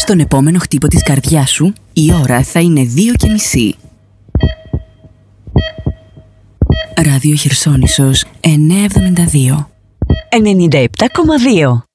τον επόμενο χτύπο της καρδιάς σου, η ώρα θα είναι 2:30. Ράδιο Χερσόνησος 972 97,2.